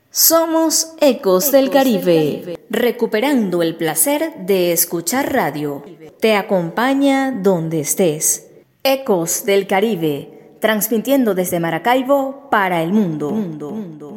Somos Ecos del Caribe, recuperando el placer de escuchar radio. Te acompaña donde estés. Ecos del Caribe, transmitiendo desde Maracaibo para el mundo.